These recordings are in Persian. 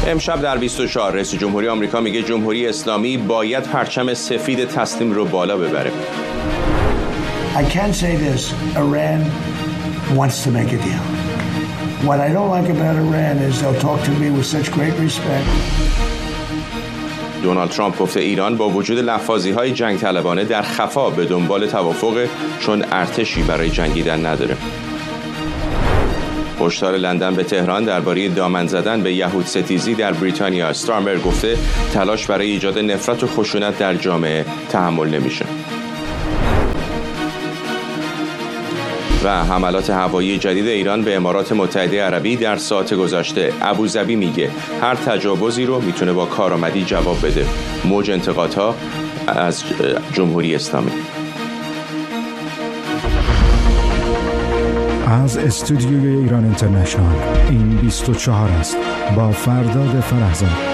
امشب در 24 رئیس جمهوری آمریکا میگه جمهوری اسلامی باید پرچم سفید تسلیم رو بالا ببره. I can say this, Iran wants to make a deal. What I don't like about Iran is they'll talk to me with such great respect. دونالد ترامپ گفته ایران با وجود لفاظی‌های جنگ طلبانه در خفا به دنبال توافق، چون ارتشی برای جنگیدن نداره. هشدار لندن به تهران درباره دامن زدن به یهود ستیزی در بریتانیا. استارمر گفته تلاش برای ایجاد نفرت و خشونت در جامعه تحمل نمیشه. و حملات هوایی جدید ایران به امارات متحده عربی در ساعت گذشته. ابوظبی میگه هر تجاوزی رو میتونه با کارآمدی جواب بده. موج انتقادها از جمهوری اسلامی. از استودیوی ایران اینترنشنال این 24 است با فرداد فرهزاد.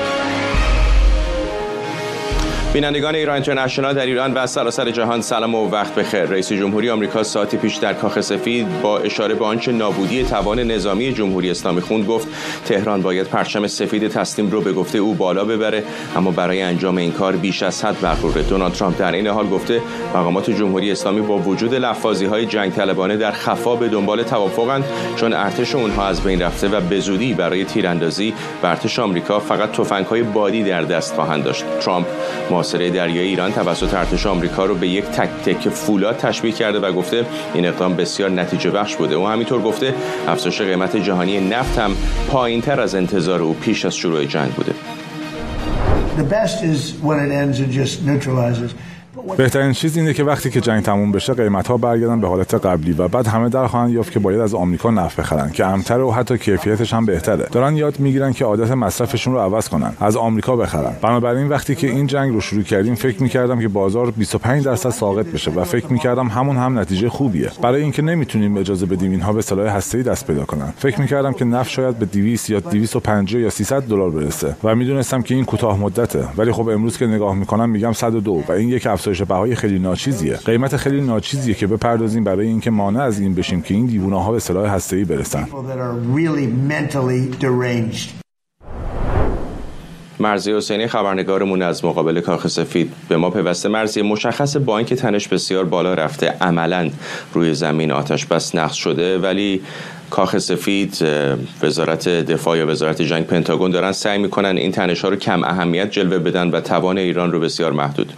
بینندگان ایران اینترنشنال در ایران و سراسر جهان سلام و وقت بخیر. رئیس جمهوری آمریکا ساعتی پیش در کاخ سفید با اشاره به آنچه نابودی توان نظامی جمهوری اسلامی خوند گفت تهران باید پرچم سفید تسلیم رو به گفته او بالا ببره، اما برای انجام این کار بیش از حد مغروره. دونالد ترامپ در این حال گفته مقامات جمهوری اسلامی با وجود لفاظی‌های جنگ طلبانه در خفا به دنبال توافقند، چون ارتش اونها از بین رفته و به زودی برای تیراندازی به ارتش آمریکا فقط تفنگ‌های بادی در دست خواهند داشت. ترامپ محاصره دریایی ایران توسط ارتش آمریکا رو به یک تک تک فولاد تشبیه کرده و گفته این اقدام بسیار نتیجه بخش بوده. او همینطور گفته افزایش قیمت جهانی نفت هم پایین‌تر از انتظار او پیش از شروع جنگ بوده. بهترین چیز اینه که وقتی که جنگ تموم بشه قیمت‌ها برگردن به حالت قبلی و بعد همه در خواهند یافت که باید از آمریکا نفت بخرن که امن‌تره و حتی کیفیتش هم بهتره. دارن یاد میگیرن که عادت مصرفشون رو عوض کنن، از آمریکا بخرن. بنابراین وقتی که این جنگ رو شروع کردیم فکر می‌کردم که بازار 25% ساقط بشه و فکر می‌کردم همون هم نتیجه خوبیه. برای اینکه نمیتونیم اجازه بدیم اینها به سلاح هسته‌ای دست پیدا کنن. فکر می‌کردم که نفت شاید به 200 یا 250 یا 300 دلار برسه و میدونستم که این کوتاه مدته، ولی خب امروز که نگاه می‌کنم میگم 102 و این یک افزایش بهای خیلی ناچیزیه. قیمت خیلی ناچیزیه که بپردازیم برای اینکه مانع از این بشیم که این دیوونه‌ها به سلاح هسته‌ای برسن. مرضیه حسینی خبرنگارمون از مقابل کاخ سفید به ما پیوسته. مرضیه، مشخص با اینکه تنش بسیار بالا رفته عملاً روی زمین آتش بس نقض شده، ولی کاخ سفید، وزارت دفاع یا وزارت جنگ، پنتاگون دارن سعی میکنن این تنش‌ها رو کم اهمیت جلوه بدن و توان ایران رو بسیار محدود.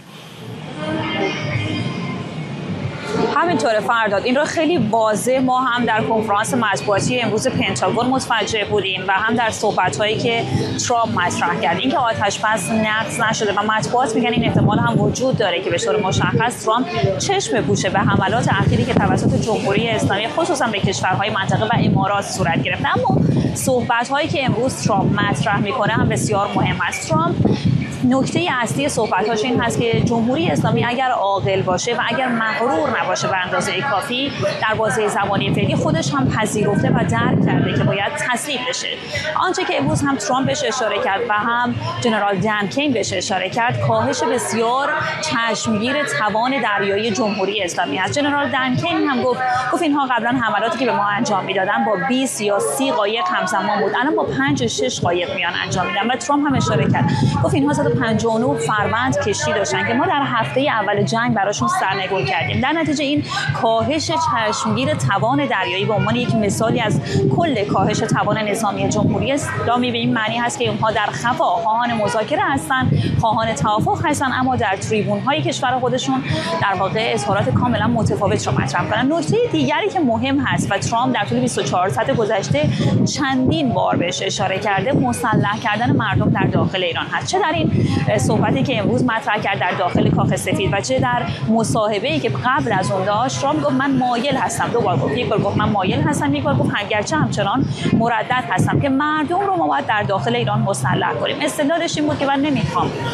همینطوره فرداد، این رو خیلی واضح ما هم در کنفرانس مطبوعاتی امروز پنتاگون متوجه بودیم و هم در صحبت‌هایی که ترامپ مطرح کرد. اینکه آتش‌بس نقض نشده و مطبوعات میگن این احتمال هم وجود داره که به طور مشخص ترامپ چشم بپوشه به حملات اخیری که توسط جمهوری اسلامی خصوصا به کشورهای منطقه و امارات صورت گرفته. اما صحبت‌هایی که امروز ترامپ مطرح میکنه هم بسیار مهم است. ترامپ نکته اصلی صحبتاش این هست که جمهوری اسلامی اگر عاقل باشه و اگر مغرور نباشه به اندازه کافی، در بازه زمانی فعلی خودش هم پذیرفته و درک کرده که باید تسلیم بشه. آنچه که امروز هم ترامپ بهش اشاره کرد و هم جنرال دن کین بهش اشاره کرد، کاهش بسیار چشمگیر توان دریایی جمهوری اسلامی است. جنرال دن کین هم گفت اینها قبلا حملاتی که به ما انجام میدادن با 20 یا 30 قایق همزمان بود، الان با 5 6 قایق میان انجام میدن. و ترامپ هم اشاره کرد، گفت اینها 159 فروند کشتی داشتن که ما در هفته اول جنگ براشون سرنگون کردیم. در نتیجه این کاهش چشمگیر توان دریایی به عنوان یک مثالی از کل کاهش توان نظامی جمهوری اسلامی به این معنی هست که اونها در خفا خواهان مذاکره هستن، خواهان توافق هستن، اما در تریبون‌های کشور خودشون در واقع اظهارات کاملا متفاوت رو مطرح کردن. نکته دیگری که مهم هست و ترامپ در طول 24 ساعت گذشته چندین بار بهش اشاره کرده، مسلح کردن مردم در داخل ایران هست. چه در این صحبتی که امروز مطرح کرد در داخل کاخ سفید و چه در مصاحبه‌ای که قبل از اون داشت، ترامپ گفت من مایل هستم، دو بار گفت، یک بار گفت من مایل هستم، یک بار گفت اگرچه همچنان مردد هستم که مردم رو ما باید در داخل ایران مسلح کنیم. استدلالش این بود که من نمیخوام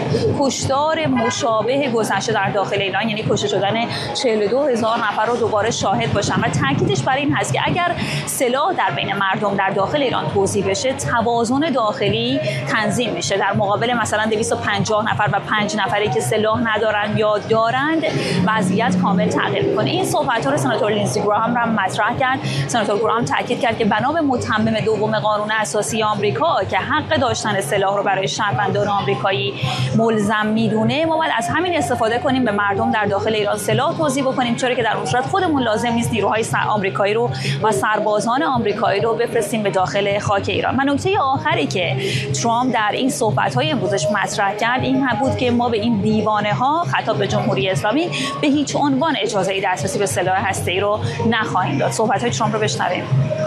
کشتار مشابه گذشته در داخل ایران، یعنی کشته شدن 42,000 نفر رو دوباره شاهد باشن و تاکیدش بر این هست که اگر سلاح در بین مردم در داخل ایران توزیع بشه، توازن داخلی تنظیم میشه. در مقابل مثلا 250 نفر و 5 نفری که سلاح ندارن یا دارند، وضعیت کامل تغییر میکنه. این صحبت‌ها رو سناتور لینزی گراهام هم مطرح کرد. سناتور گراهام تاکید کرد که بنا به متمم دوم قانون اساسی آمریکا که حق داشتن سلاح رو برای شهروندان آمریکایی ملزم میدونه، ما باید از همین استفاده کنیم، به مردم در داخل ایران سلاح توزیع بکنیم، چون که در اون صورت خودمون لازم نیست نیروهای آمریکایی رو و سربازان آمریکایی رو بفرستیم به داخل خاک ایران. و نکته آخری که ترامپ در این صحبت‌های امروزش مطرح کرد این بود که ما به این دیوانه‌ها، خطاب به جمهوری اسلامی، به هیچ عنوان اجازه دسترسی به سلاح هسته‌ای رو نخواهیم داد. صحبت‌های ترامپ رو بشنویم.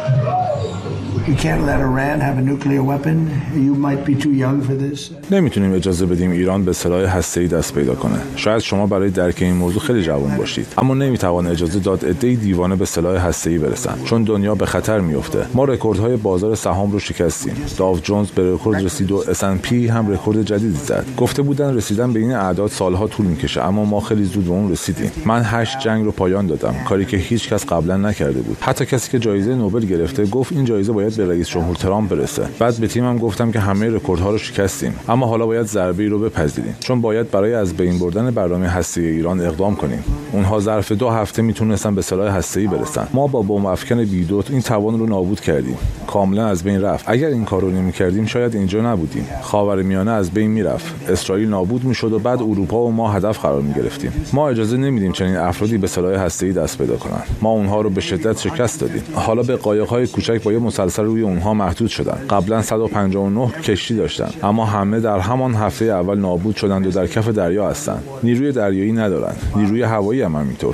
You can't let Iran have a nuclear weapon. You might be too young for this. نمیتونیم اجازه بدیم ایران به سلاح هسته‌ای دست پیدا کنه. شاید شما برای درک این موضوع خیلی جوان باشید، اما نمیتوان اجازه داد عده‌ای دیوانه به سلاح هسته‌ای برسن، چون دنیا به خطر میفته. ما رکوردهای بازار سهام رو شکستیم. داو جونز به رکورد رسید و S&P هم رکورد جدیدی زد. گفته بودن رسیدن به این اعداد سالها طول میکشه، اما ما خیلی زود به اون رسیدیم. من 8 جنگ رو پایان دادم، کاری که هیچ کس قبلا نکرده بود. حتی کسی که جایزه نوبل گرفته گفت این جایزه باید به رئیس جمهور ترامپ برسه. بعد به تیمم گفتم که همه رکوردها رو شکستیم، اما حالا باید ضربه‌ای رو بپذیریم، چون باید برای از بین بردن برنامه هسته‌ای ایران اقدام کنیم. اونها ظرف 2 هفته میتونستن به سلاح هسته‌ای برسن. ما با بمب افکن بیدوت این توان رو نابود کردیم. کاملا از بین رفت. اگر این کارو نمی‌کردیم شاید اینجا نبودیم. خاورمیانه از بین میرفت. اسرائیل نابود میشد و بعد اروپا و ما هدف قرار می‌گرفتیم. ما اجازه نمیدیم چنین افرادی به سلاح هسته‌ای دست پیدا کنن. ما اونها رو به شدت شکست دادیم. حالا به قایق‌های کوچک با یه مسلسل روی اونها محدود شدن. قبلا 159 کشتی داشتن، اما همه در همان هفته اول نابود شدند و در کف دریا هستند. نیروی دریایی ندارن. نیروی هوایی هم همینطور.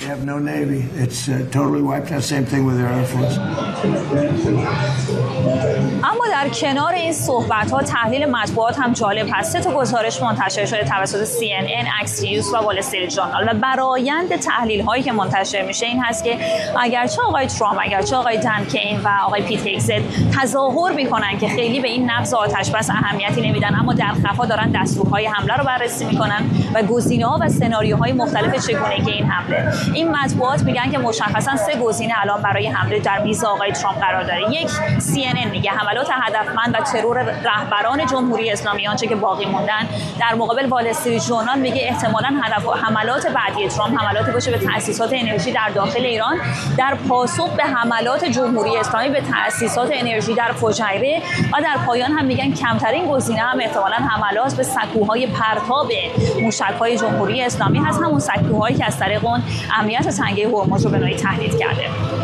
اما در کنار این صحبت‌ها تحلیل مطبوعات هم جالب هست. 3 تا گزارش منتشر شده توسط CNN، اکسیوس و وال استریت ژورنال و برآیند تحلیل‌هایی که منتشر میشه این هست که اگرچه آقای ترامپ، اگرچه آقای دن کین و آقای پیت هگزت تظاهر میکنن که خیلی به این نبض آتش بس اهمیتی نمیدن، اما در خفا دارن دستورهای حمله رو بررسی میکنن و گزینه‌ها و سناریوهای مختلف چگونگی این حمله. این مطبوعات میگن که مشخصا 3 گزینه الان برای حمله در میز آقای ترامپ قرار داره. یک، CNN میگه حملات هدفمند و ترور رهبران جمهوری اسلامی آنچه که باقی موندن. در مقابل وال استریت ژورنال میگه احتمالاً حملات بعدی ترامپ حملاتی باشه به تأسیسات انرژی در داخل ایران در پاسخ به حملات جمهوری اسلامی به تأسیسات انرژی در فجایره، و در پایان هم میگن کمترین گزینه هم احتمالاً حملات به سکوهای پرتاب موشک‌های جمهوری اسلامی هست، همون سکوهایی که از طریق اون امنیت تنگه هرمز رو به نوعی تهدید کرده.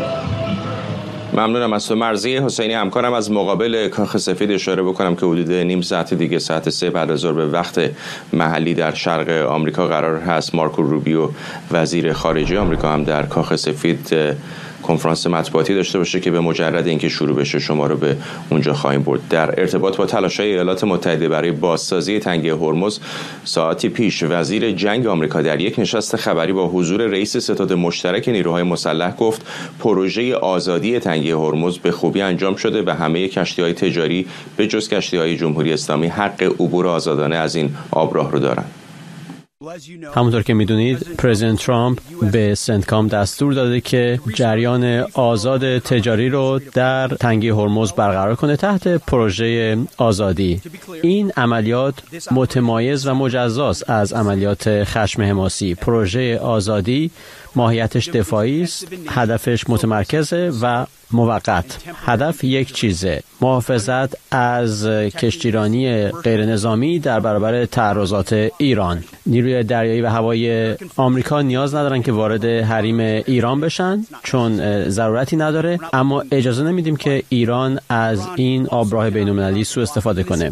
ممنونم از تو. مرضی حسینی همکارم از مقابل کاخ سفید اشاره بکنم که حدود نیم ساعت دیگه ساعت 3 بعد از ظهر به وقت محلی در شرق آمریکا قرار هست مارکو روبیو وزیر خارجه آمریکا هم در کاخ سفید کنفرانس مطبوعاتی داشته باشه که به مجرد اینکه شروع بشه شما رو به اونجا خواهیم برد. در ارتباط با تلاش‌های ایالات متحده برای بازسازی تنگه هرمز، ساعتی پیش وزیر جنگ آمریکا در یک نشست خبری با حضور رئیس ستاد مشترک نیروهای مسلح گفت پروژه آزادی تنگه هرمز به خوبی انجام شده و همه کشتی‌های تجاری به جز کشتی‌های جمهوری اسلامی حق عبور آزادانه از این آبراه رو دارند. همونطور که میدونید پرزیدنت ترامپ به سنتکام دستور داده که جریان آزاد تجاری رو در تنگه هرمز برقرار کنه تحت پروژه آزادی. این عملیات متمایز و مجزاست از عملیات خشم حماسی. پروژه آزادی ماهیتش دفاعی است، هدفش متمرکزه و موقت. هدف یک چیزه: محافظت از کشتیرانی غیر نظامی در برابر تعرضات ایران. نیروی دریایی و هوایی آمریکا نیاز ندارن که وارد حریم ایران بشن چون ضرورتی نداره، اما اجازه نمیدیم که ایران از این آبراه بین‌المللی سوء استفاده کنه.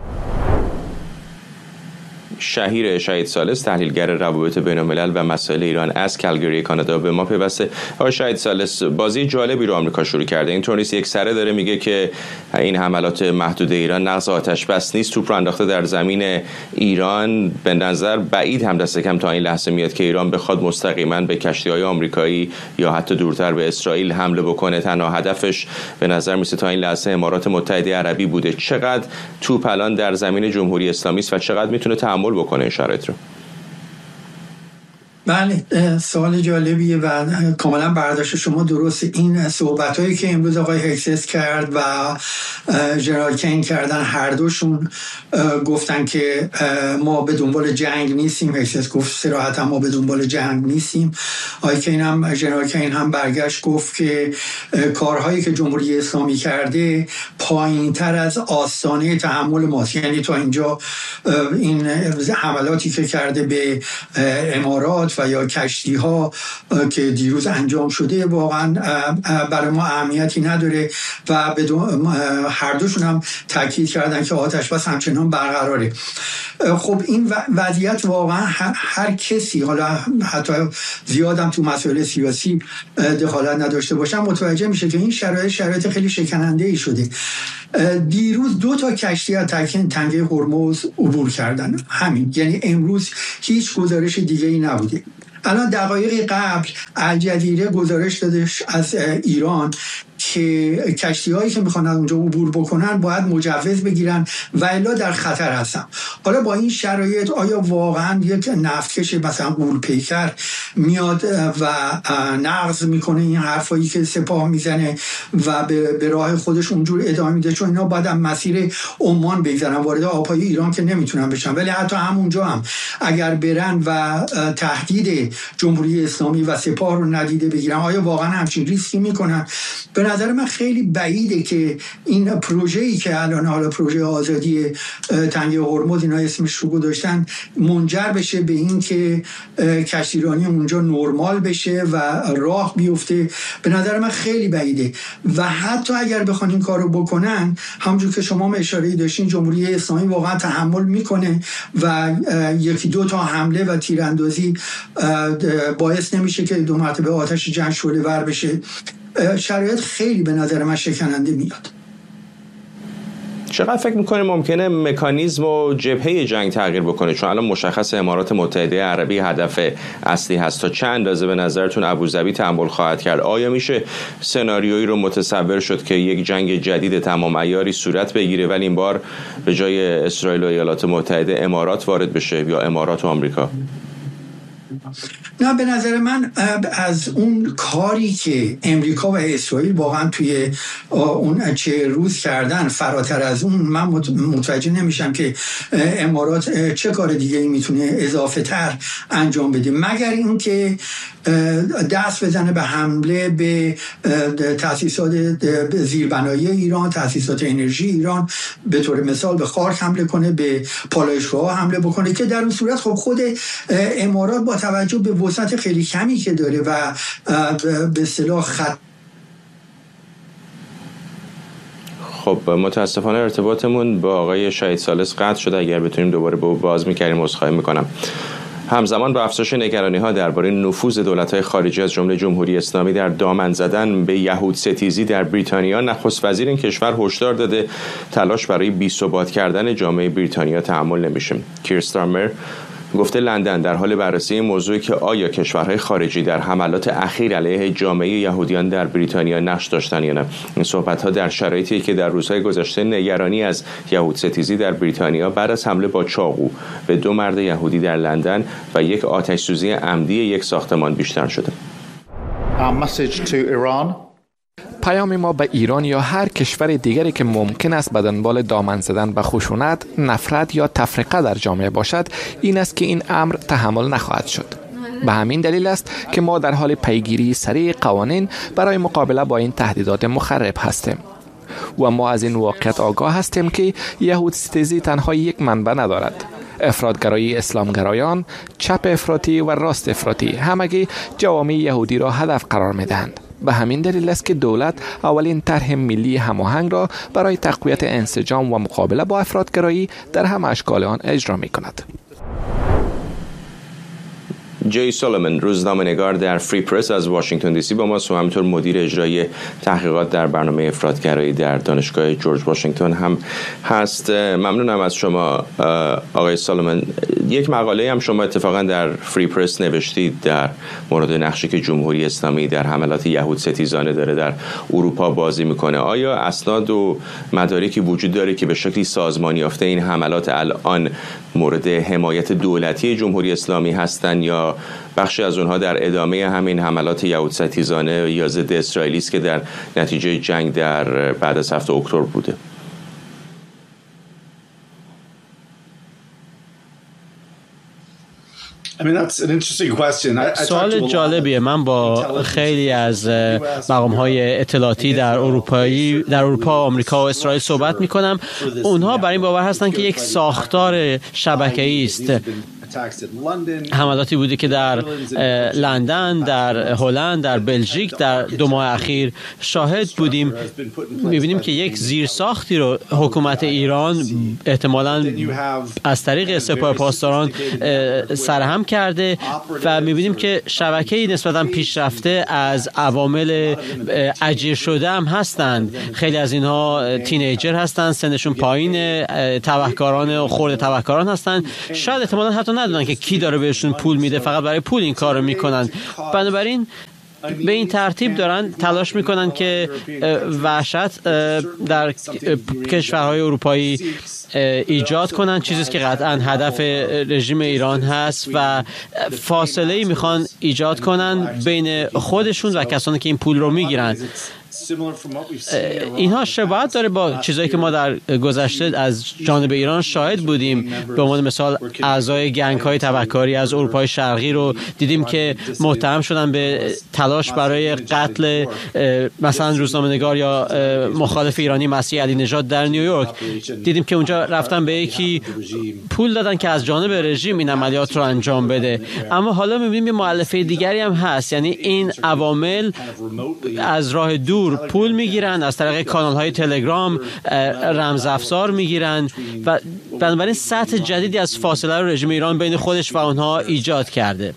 شهیر شهید ثالث، تحلیلگر روابط بین‌الملل و مسائل ایران از کلگری کانادا به ما پیوسته. آقای شهید ثالث، بازی جالبی رو آمریکا شروع کرده. اینطور نیست یک سره داره میگه که این حملات محدود ایران نقض آتش بس نیست، توپ رو انداخته در زمین ایران. به نظر بعید هم دست کم تا این لحظه میاد که ایران بخواد مستقیما به کشتی‌های آمریکایی یا حتی دورتر به اسرائیل حمله بکنه. تنها هدفش به نظر میسه تا این لحظه امارات متحده عربی بوده. چقدر توپ الان در زمین جمهوری اسلامی است و چقدر میتونه تحمل بکنه بکنه شرایط رو؟ بله، سوال جالبیه و کاملا برداشت شما درسته. این صحبت هایی که امروز آقای هکسس کرد و ژنرال کین کردن، هر دوشون گفتن که ما به دنبال جنگ نیستیم. هکسس گفت صراحتا ما به دنبال جنگ نیستیم. آقای کین هم، ژنرال کین هم برگشت گفت که کارهایی که جمهوری اسلامی کرده پایین تر از آستانه تحمل ماست. یعنی تا اینجا این حملاتی که کرده به امارات و یا کشتی ها که دیروز انجام شده واقعا برای ما اهمیتی نداره و هر دوشون هم تاکید کردن که آتش بس همچنان برقراره. خب این وضعیت واقعا هر کسی، حالا حتی زیادم تو مسائل سیاسی دخالت نداشته باشم، متوجه میشه که این شرایط خیلی شکننده ای شده. دیروز 2 کشتی از تنگه هرمز عبور کردن، همین. یعنی امروز هیچ گزارش دیگه ای نبوده. الان دقایقی قبل الجزیره گزارش داده از ایران که کشتی هایی که میخوان از اونجا عبور بکنن باید مجوز بگیرن و الا در خطر هستن. حالا با این شرایط آیا واقعا یک نفتکش مثلا غول‌پیکر میاد و نقض میکنه این حرفایی که سپاه میزنه و به راه خودش اونجور ادامه میده؟ چون اینا باید مسیر عمان بگذرن، وارد آبهای ایران که نمیتونن بشن. ولی حتی همونجا هم اگر برن و تهدید جمهوری اسلامی و سپاه رو ندیده بگیرن، آیا واقعا همچین ریسکی میکنن؟ به نظر من خیلی بعیده که این پروژه‌ای که الان حالا پروژه آزادی تنگه هرمز اینا اسمش رو گذاشتن منجر بشه به این که کشتیرانی اونجا نرمال بشه و راه بیفته. به نظر من خیلی بعیده. و حتی اگر بخوان این کارو بکنن، همونجور که شما اشاره داشتین، جمهوری اسلامی واقعا تحمل میکنه و 1-2 حمله و تیراندازی باعث نمیشه که 2 مرتبه آتش جنگ شعله‌ور بشه. شرایط خیلی به نظر من شکننده میاد. چقدر فکر میکنه ممکنه مکانیزم و جبهه جنگ تغییر بکنه؟ چون الان مشخص امارات متحده عربی هدف اصلی هست. تا چند اندازه به نظرتون ابوظبی تحمل خواهد کرد؟ آیا میشه سناریویی رو متصور شد که یک جنگ جدید تمام عیاری صورت بگیره ولی این بار به جای اسرائیل و ایالات متحده امارات وارد بشه، یا امارات و آمریکا؟ نه، به نظر من از اون کاری که امریکا و اسرائیل واقعا توی اون 40 روز کردن، فراتر از اون من متوجه نمیشم که امارات چه کار دیگه ای میتونه اضافه تر انجام بده، مگر این که دست بزنه به حمله به تأسیسات زیربنایی ایران، تأسیسات انرژی ایران، به طور مثال به خارک حمله کنه، به پالایشگاه حمله بکنه، که در اون صورت خب خود امارات با توجه به وسعت خیلی کمی که داره و به اصطلاح خب متاسفانه ارتباطمون با آقای شهید ثالث قطع شده. اگر بتونیم دوباره به باز می‌کردیم عذرخواهی می‌کنم. همزمان با افزایش نگرانی‌ها درباره نفوذ دولت‌های خارجی از جمله جمهوری اسلامی در دامن زدن به یهود ستیزی در بریتانیا، نخست وزیر این کشور هشدار داده تلاش برای بی‌ثبات کردن جامعه بریتانیا تحمل نمیشه. کیر استارمر گفته لندن در حال بررسی این موضوع که آیا کشورهای خارجی در حملات اخیر علیه جامعه یهودیان در بریتانیا نقش داشتن یا نه. این صحبت‌ها در شرایطی که در روزهای گذشته نگرانی از یهود ستیزی در بریتانیا بعد از حمله با چاقو به 2 مرد یهودی در لندن و یک آتش‌سوزی عمدی یک ساختمان بیشتر شده. پیام ما به ایران یا هر کشور دیگری که ممکن است به دنبال دامن زدن به خشونت، نفرت یا تفرقه در جامعه باشد این است که این امر تحمل نخواهد شد. به همین دلیل است که ما در حال پیگیری سریع قوانین برای مقابله با این تهدیدات مخرب هستیم و ما از این واقعیت آگاه هستیم که یهود ستیزی تنها یک منبع ندارد. افراطگرایی اسلامگرایان، چپ افراطی و راست افراطی همگی جوامع یهودی را هدف قرار می‌دهند. به همین دلیل است که دولت اولین طرح ملی هماهنگ را برای تقویت انسجام و مقابله با افراطگرایی در همه اشکال آن اجرا می‌کند. جی سولومن، روزنامه‌نگار در فری پرس از واشنگتن دی سی با ما و همینطور مدیر اجرایی تحقیقات در برنامه افراطگرایی در دانشگاه جورج واشنگتن هم هست. ممنونم از شما آقای سولومن. یک مقاله هم شما اتفاقا در فری پرس نوشتید در مورد نقشی که جمهوری اسلامی در حملات یهود ستیزانه داره در اروپا بازی میکنه. آیا اسناد و مدارکی وجود داره که به شکلی سازمانی یافته این حملات الان مورد حمایت دولتی جمهوری اسلامی هستند یا بخشی از اونها در ادامه همین حملات یهود ستیزانه یا ضد اسرائیلی است که در نتیجه جنگ در بعد از 7 اکتبر بوده؟ سوال جالبیه. من با خیلی از مقام‌های اطلاعاتی در اروپا، آمریکا و اسرائیل صحبت می‌کنم. اونها بر این باور هستند که یک ساختار شبکه‌ای است. حملاتی بوده که در لندن، در هلند، در بلژیک در 2 ماه اخیر شاهد بودیم. می‌بینیم که یک زیرساختی رو حکومت ایران احتمالاً از طریق سپاه پاسداران سرهم کرده و می‌بینیم که شبکه‌ای نسبتاً پیشرفته از عوامل اجیر شده هم هستند. خیلی از اینها تینیجر هستند، سنشون پایین، تبهکاران و خرد تبهکاران هستند. شاید احتمالاً حتی ندونن که کی داره بهشون پول میده، فقط برای پول این کارو میکنن. بنابراین به این ترتیب دارن تلاش میکنن که وحشت در کشورهای اروپایی ایجاد کنن، چیزی که قطعا هدف رژیم ایران هست و فاصله‌ای میخوان ایجاد کنن بین خودشون و کسانی که این پول رو میگیرن. اینها شباهت داره با چیزایی که ما در گذشته از جانب ایران شاهد بودیم. به عنوان مثال اعضای گنگ‌های تبهکاری از اروپای شرقی رو دیدیم که متهم شدن به تلاش برای قتل مثلا روزنامه‌نگار یا مخالف ایرانی مسیح علی نژاد در نیویورک. دیدیم که اونجا رفتن به یکی پول دادن که از جانب رژیم این عملیات رو انجام بده. اما حالا می‌بینیم یه مؤلفه دیگری هم هست، یعنی این عوامل از راه دور پول میگیرن، از طریق کانال‌های تلگرام رمزافزار میگیرن و بنابراین سطح جدیدی از فاصله رو رژیم ایران بین خودش و اونها ایجاد کرده.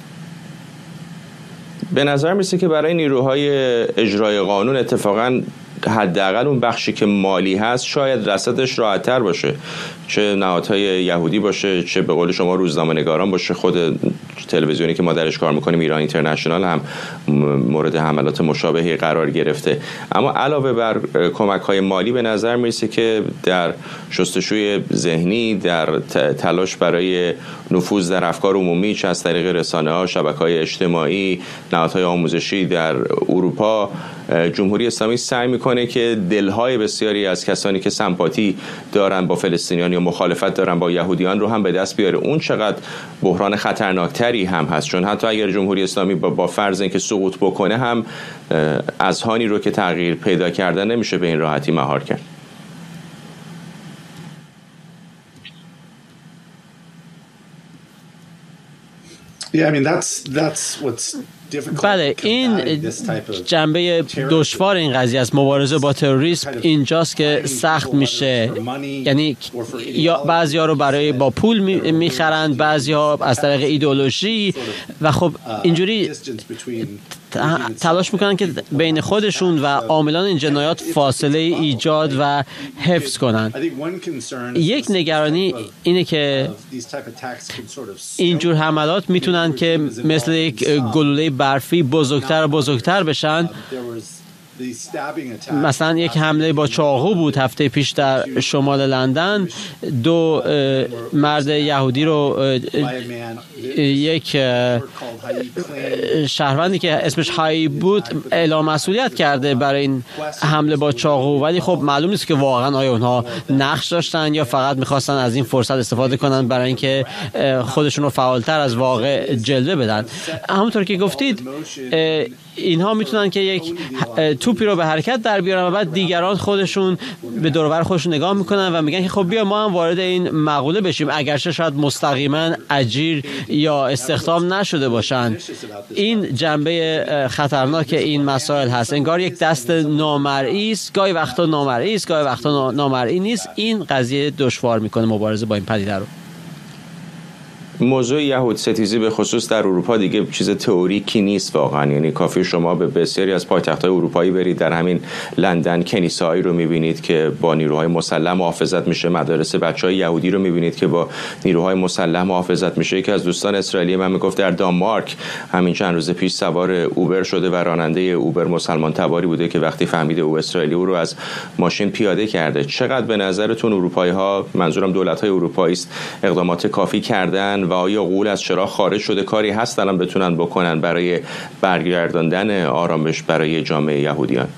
به نظر میسه که برای نیروهای اجرای قانون اتفاقاً حداقل اون بخشی که مالی هست شاید رصدش راحت‌تر باشه، چه نهادهای یهودی باشه، چه به قول شما روزنامه‌نگاران باشه. خود تلویزیونی که ما درش کار میکنیم ایران اینترنشنال هم مورد حملات مشابهی قرار گرفته. اما علاوه بر کمک‌های مالی به نظر میرسه که در شستشوی ذهنی، در تلاش برای نفوذ در افکار عمومی، چه از طریق رسانه‌ها، شبکه‌های اجتماعی، نهادهای آموزشی در اروپا، جمهوری اسلامی سعی میکنه که دلهای بسیاری از کسانی که سمپاتی دارن با فلسطینیان یا مخالفت دارن با یهودیان رو هم به دست بیاره. اون چقدر بحران خطرناکتری هم هست، چون حتی اگر جمهوری اسلامی با فرض اینکه سقوط بکنه هم اذهانی رو که تغییر پیدا کردن نمیشه به این راحتی مهار کرد. بله، این جنبه دشوار این قضیه است. مبارزه با تروریسم اینجاست که سخت میشه. یعنی یا بعضیا رو برای با پول میخرند، بعضیا از طریق ایدئولوژی و خب اینجوری تلاش میکنن که بین خودشون و عاملان این جنایات فاصله ایجاد و حفظ کنن. یک نگرانی اینه که اینجور حملات میتونن که مثل یک گلوله برفی بزرگتر و بزرگتر بشن. مثلا یک حمله با چاقو بود هفته پیش در شمال لندن. 2 مرد یهودی رو یک شهروندی که اسمش هایی بود اعلام مسئولیت کرده برای این حمله با چاقو، ولی خب معلوم نیست که واقعا آیا اونها نقش داشتن یا فقط میخواستن از این فرصت استفاده کنن برای اینکه خودشون رو فعالتر از واقع جلوه بدن. همونطور که گفتید اینها میتونن که یک توپی رو به حرکت در بیارن و بعد دیگران خودشون به دور و بر خودشون نگاه میکنن و میگن که خب بیا ما هم وارد این مقوله بشیم، اگرچه شاید مستقیما اجیر یا استخدام نشده باشن. این جنبه خطرناک این مسائل هست. انگار یک دست نامرئی است، گاهی وقتا نامرئی است، گاهی وقتا نامرئی نیست. این قضیه دشوار میکنه مبارزه با این پدیده رو. موضوع یهود ستیزی به خصوص در اروپا دیگه چیز تئوریکی نیست واقعا. یعنی کافی شما به بسیاری از پایتخت‌های اروپایی برید، در همین لندن کنیسه‌هایی رو می‌بینید که با نیروهای مسلح محافظت میشه، مدارس بچه‌های یهودی رو می‌بینید که با نیروهای مسلح محافظت میشه. یکی از دوستان اسرائیلی من میگفت در دانمارک همین چند روز پیش سوار اوبر شده و راننده اوبر مسلمان تباری بوده که وقتی فهمیده او اسرائیلی او رو از ماشین پیاده کرده. چقدر به نظرتون اروپایی‌ها، منظورم دولت‌های اروپایی است، اقدامات کافی کردن و آیا غول از چرا خارج شده؟ کاری هست الان بتونن بکنن برای برگرداندن آرامش برای جامعه یهودیان؟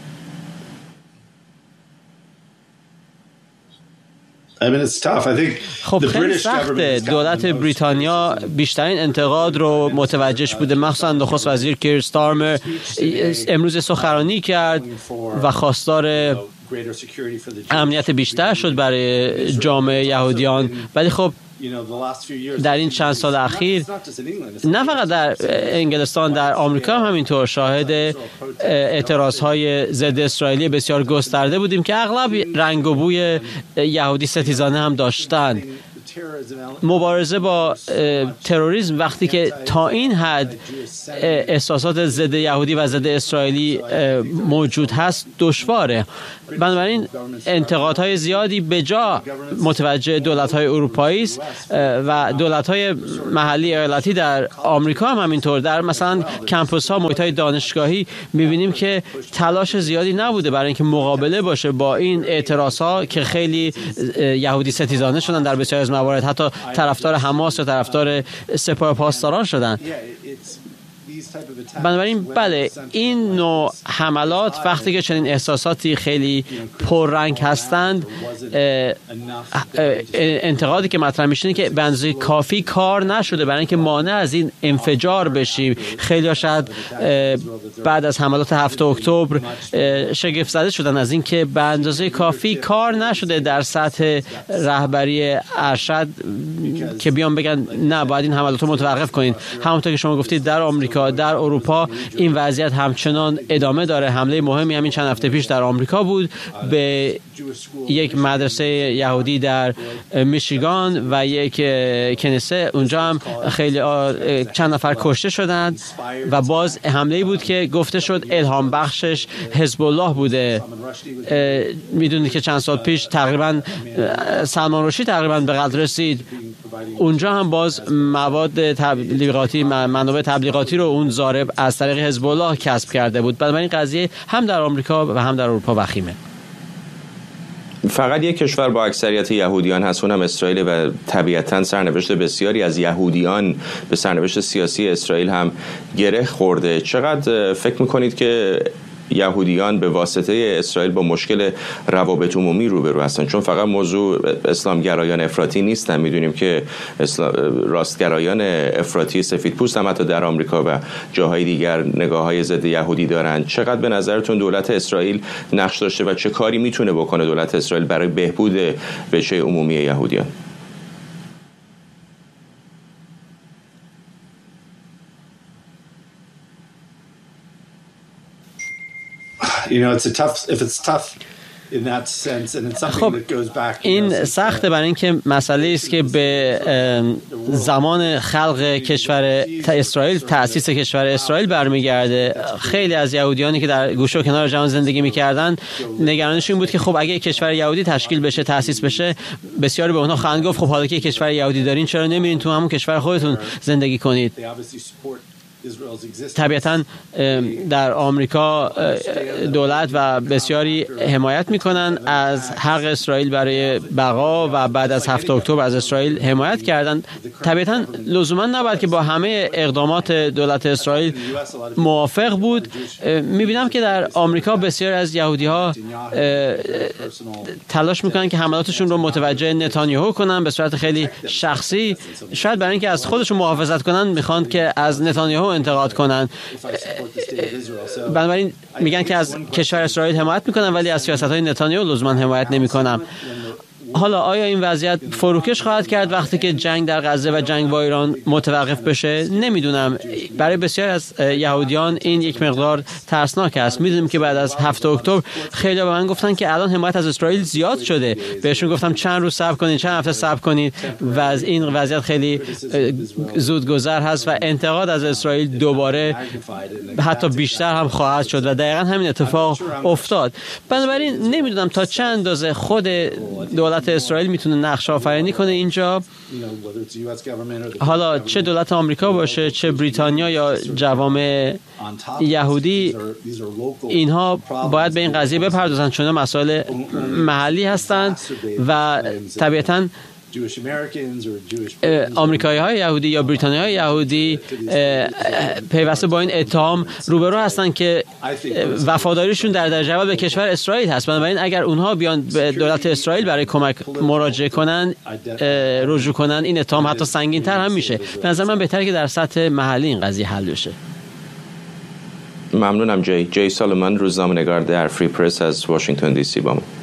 خب خیلی سخته. دولت بریتانیا بیشترین انتقاد رو متوجهش بوده، مخصوصا نخست وزیر کیر استارمر امروز سخنرانی کرد و خواستار امنیت بیشتر شد برای جامعه یهودیان. ولی خب در این چند سال اخیر نه فقط در انگلستان، در آمریکا هم همینطور شاهد اعتراضهای ضد اسرائیلی بسیار گسترده بودیم که اغلب رنگ و بوی یهودی ستیزانه هم داشتند. مبارزه با تروریسم وقتی که تا این حد احساسات ضد یهودی و ضد اسرائیلی موجود هست دشواره. بنابراین انتقادهای زیادی به جا متوجه دولت‌های اروپایی است و دولت‌های محلی ایالتی در آمریکا هم همینطور. در مثلا کمپوس‌ها، محیط‌های دانشگاهی می‌بینیم که تلاش زیادی نبوده برای اینکه مقابله باشه با این اعتراض‌ها که خیلی یهودی ستیزانه شدن، در بسیاری از موارد حتی طرفدار حماس و طرفدار سپاه پاسداران شدن. بنابراین بله، این نوع حملات وقتی که چنین احساساتی خیلی پررنگ هستند، انتقادی که مطرح میشه که به اندازه کافی کار نشده برای اینکه مانع از این انفجار بشیم. خیلی شاید بعد از حملات 7 اکتبر شگفت زده شدن از این که به اندازه کافی کار نشده در سطح رهبری ارشد که بیان بگن نه باید این حملات رو متوقف کنید. همونطور که شما گفتید در آمریکا، در اروپا این وضعیت همچنان ادامه داره. حمله مهمی همین چند هفته پیش در آمریکا بود به یک مدرسه یهودی در میشیگان و یک کنیسه. اونجا هم خیلی چند نفر کشته شدند و باز حمله بود که گفته شد الهام بخشش حزب الله بوده. میدونید که چند سال پیش تقریبا سلمان رشدی تقریبا به قتل رسید. اونجا هم باز مواد تبلیغاتی، منابع تبلیغاتی رو اون ضارب از طریق حزب الله کسب کرده بود. بنابراین قضیه هم در آمریکا و هم در اروپا وخیمه. فقط یک کشور با اکثریت یهودیان هست، اونم اسرائیل، و طبیعتاً سرنوشت بسیاری از یهودیان به سرنوشت سیاسی اسرائیل هم گره خورده. چقدر فکر میکنید که یهودیان به واسطه اسرائیل با مشکل روابط عمومی روبرو هستن؟ چون فقط موضوع اسلامگرایان افراطی نیستن، میدونیم که راستگرایان افراطی سفیدپوست هم حتی در آمریکا و جاهای دیگر نگاه‌های ضد یهودی دارن. چقدر به نظرتون دولت اسرائیل نقش داشته و چه کاری میتونه بکنه دولت اسرائیل برای بهبود وجه عمومی یهودیان؟ خب این سخته برای اینکه مسئله است که به زمان خلق کشور اسرائیل، تأسیس کشور اسرائیل برمیگرده. خیلی از یهودیانی که در گوشه و کنار جهان زندگی میکردن نگرانشون بود که خب اگه کشور یهودی تشکیل بشه، تأسیس بشه، بسیاری به اونها خواهند گفت خب حالا که کشور یهودی دارین چرا نمیرین تو همون کشور خودتون زندگی کنید؟ طبیعتاً در آمریکا دولت و بسیاری حمایت میکنن از حق اسرائیل برای بقا و بعد از 7 اکتبر از اسرائیل حمایت کردن. طبیعتاً لزوما نباید که با همه اقدامات دولت اسرائیل موافق بود. میبینم که در آمریکا بسیاری از یهودی ها تلاش میکنن که حملاتشون رو متوجه نتانیاهو کنن به صورت خیلی شخصی، شاید برای اینکه از خودشون محافظت کنن میخوان که از نتانیاهو انتقاد کنن. بنابراین میگن که از کشور اسرائیل حمایت میکنن ولی از سیاست‌های نتانیاهو لزوما حمایت نمیکنن. حالا آیا این وضعیت فروکش خواهد کرد وقتی که جنگ در غزه و جنگ با ایران متوقف بشه؟ نمیدونم. برای بسیار از یهودیان این یک مقدار ترسناک است. میدونیم که بعد از 7 اکتبر خیلی به من گفتن که الان حمایت از اسرائیل زیاد شده. بهشون گفتم چند روز صبر کنید، چند هفته صبر کنید و از این وضعیت خیلی زودگذر هست و انتقاد از اسرائیل دوباره حتی بیشتر هم خواهد شد و دقیقا همین اتفاق افتاد. بنابراین نمیدونم تا چند اندازه خود دولت اسرائیل میتونه نقش آفرینی کنه اینجا. حالا چه دولت آمریکا باشه، چه بریتانیا یا جوامع یهودی، اینها باید به این قضیه بپردازن چون مسائل محلی هستند و طبیعتاً آمریکایی های یهودی یا بریتانیایی های یهودی پیوسته با این اتهام روبرو هستن که وفاداریشون در درجه اول به کشور اسرائیل هست. بنابراین اگر اونها بیان به دولت اسرائیل برای کمک مراجعه کنن، رجوع کنن، این اتهام حتی سنگین تر هم میشه. به نظر من بهتره که در سطح محلی این قضیه حل بشه. ممنونم. جی سالومن، روزنامه‌نگار در فری پرس از واشنگتن دی سی با ما.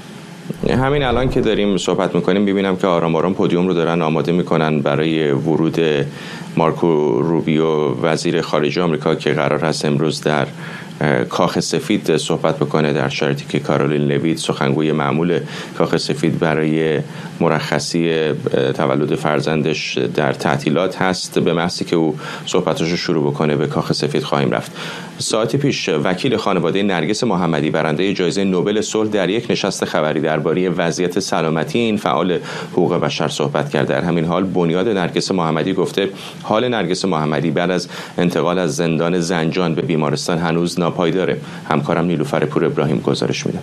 همین الان که داریم صحبت میکنیم ببینم که آرام آرام پودیوم رو دارن آماده میکنن برای ورود مارکو روبیو، وزیر خارجه آمریکا، که قرار هست امروز در کاخ سفید صحبت بکنه، در شرایطی که کارولین لویت، سخنگوی معمول کاخ سفید، برای مرخصی تولد فرزندش در تعطیلات هست. به محضی که او صحبتش رو شروع بکنه به کاخ سفید خواهیم رفت. ساعتی پیش وکیل خانواده نرگس محمدی، برنده جایزه نوبل صلح، در یک نشست خبری درباره وضعیت سلامتی این فعال حقوق بشر صحبت کرد. در همین حال بنیاد نرگس محمدی گفته حال نرگس محمدی بعد از انتقال از زندان زنجان به بیمارستان هنوز ناپایداره. همکارم نیلوفر پور ابراهیم گزارش میده.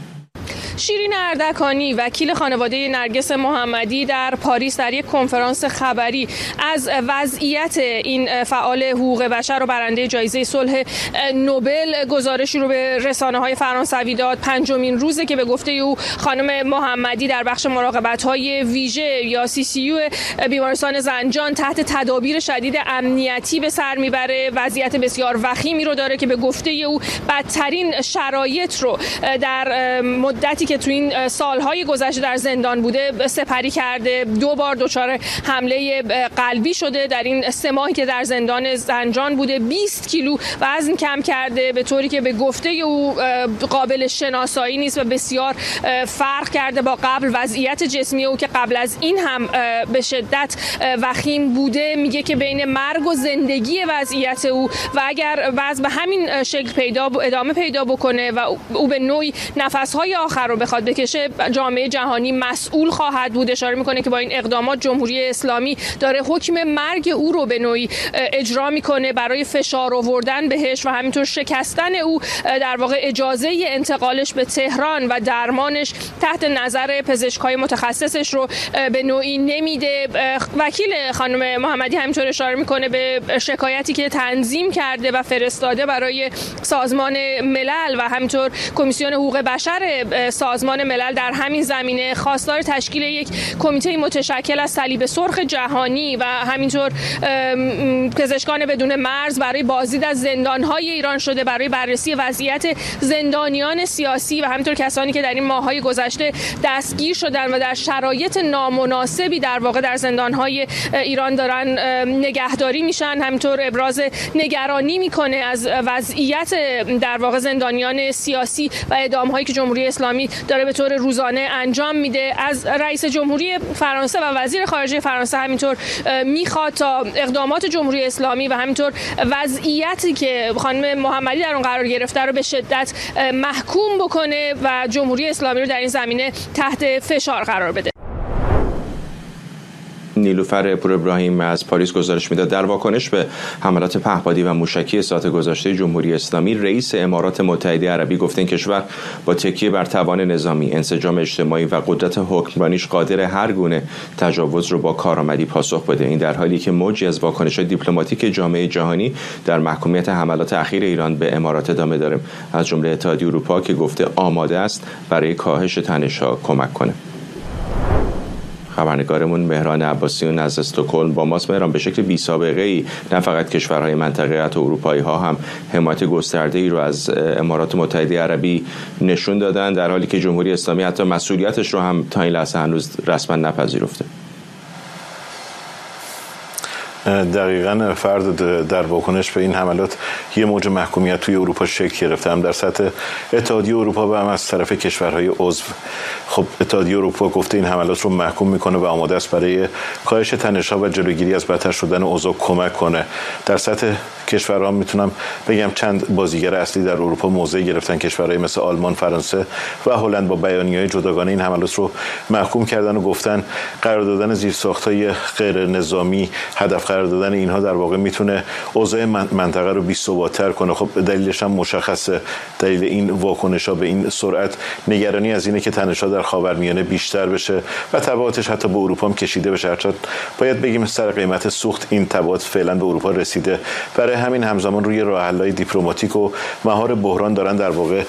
شیرین اردکانی، وکیل خانواده نرگس محمدی، در پاریس در یک کنفرانس خبری از وضعیت این فعال حقوق بشر و برنده جایزه صلح نوبل گزارشی رو به رسانه‌های فرانسوی داد. 5مین روزه که به گفته او خانم محمدی در بخش مراقبت‌های ویژه یا CCU بیمارستان زنجان تحت تدابیر شدید امنیتی به سر میبره. وضعیت بسیار وخیمی رو داره که به گفته او بدترین شرایط رو در مدتی که تو این سالهای گذشته در زندان بوده سپری کرده. 2 بار دچار حمله قلبی شده در این 3 ماهی که در زندان زنجان بوده. 20 کیلو وزن کم کرده به طوری که به گفته او قابل شناسایی نیست و بسیار فرق کرده با قبل. وضعیت جسمی او که قبل از این هم به شدت وخیم بوده، میگه که بین مرگ و زندگی وضعیت او و اگر وضع به همین شکل ادامه پیدا بکنه و او به نوعی نفسهای آخر رو بخواد بکشه، جامعه جهانی مسئول خواهد بود. اشاره میکنه که با این اقدامات جمهوری اسلامی داره حکم مرگ او رو به نوعی اجرا میکنه برای فشار آوردن بهش و همینطور شکستن او در واقع اجازه انتقالش به تهران و درمانش تحت نظر پزشکای متخصصش رو به نوعی نمیده. وکیل خانم محمدی همینطور اشاره میکنه به شکایتی که تنظیم کرده و فرستاده برای سازمان ملل و همینطور کمیسیون حقوق بشر سازمان ملل در همین زمینه، خواستار تشکیل یک کمیته متشکل از صلیب سرخ جهانی و همینطور پزشکان بدون مرز برای بازدید از زندان‌های ایران شده، برای بررسی وضعیت زندانیان سیاسی و همینطور کسانی که در این ماه‌های گذشته دستگیر شدن و در شرایط نامناسبی در واقع در زندان‌های ایران دارن نگهداری میشن. همینطور ابراز نگرانی میکنه از وضعیت در واقع زندانیان سیاسی و اعدام‌هایی که جمهوری اسلامی داره به طور روزانه انجام میده. از رئیس جمهوری فرانسه و وزیر خارجه فرانسه همینطور میخواد تا اقدامات جمهوری اسلامی و همینطور وضعیتی که خانم محمدی در اون قرار گرفته رو به شدت محکوم بکنه و جمهوری اسلامی رو در این زمینه تحت فشار قرار بده. نیلوفر پور ابراهیم از پاریس گزارش میداد. در واکنش به حملات پهپادی و موشکی ساعت گذشته جمهوری اسلامی، رئیس امارات متحده عربی گفته این کشور با تکیه بر توان نظامی، انسجام اجتماعی و قدرت حکمرانیش قادر هر گونه تجاوز رو با کارآمدی پاسخ بده. این در حالی که موجی از واکنش‌های دیپلماتیک جامعه جهانی در محکومیت حملات اخیر ایران به امارات ادامه داره، از جمله اتحادیه اروپا که گفته آماده است برای کاهش تنش‌ها کمک کنه. خبرنگارمون مهران عباسیون از استکهلم با ماست. مهران، به شکل بی سابقه ای نه فقط کشورهای منطقه، حتی اروپایی ها هم حمایت گسترده ای رو از امارات متحده عربی نشون دادن، در حالی که جمهوری اسلامی حتی مسئولیتش رو هم تا این لحظه هنوز رسما نپذیرفته. دقیقاً فرد در واکنش به این حملات یه موج محکومیت توی اروپا شکل گرفته، هم در سطح اتحادیه اروپا و هم از طرف کشورهای عضو. خب اتحادیه اروپا گفته این حملات رو محکوم میکنه و آماده است برای کاهش تنش‌ها و جلوگیری از بدتر شدن اوضاع کمک کنه. در سطح کشورها میتونم بگم چند بازیگر اصلی در اروپا موضع گرفتن. کشورهای مثل آلمان، فرانسه و هلند با بیانیه‌های جداگانه این حملات رو محکوم کردن و گفتن قرار دادن زیرساخت‌های غیر نظامی، هدف قرار دادن اینها در واقع میتونه اوضاع منطقه رو بی‌ثبات‌تر کنه. خب دلیلش هم مشخصه. دلیل این واکنش‌ها به این سرعت نگرانی از اینه که تنش‌ها در خاورمیانه بیشتر بشه و تبعاتش حتی به اروپا هم کشیده بشه. هرچند باید بگیم سر قیمت سوخت این تبعات فعلا به اروپا رسیده. برای همین همزمان روی راه‌حل‌های دیپلماتیک و مهار بحران دارن در واقع